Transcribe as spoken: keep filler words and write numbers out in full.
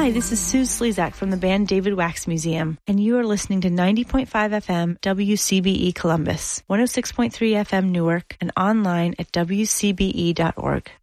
Hi, this is Sue Slezak from the band David Wax Museum, and you are listening to ninety point five F M W C B E Columbus, one oh six point three F M Newark, and online at W C B E dot org.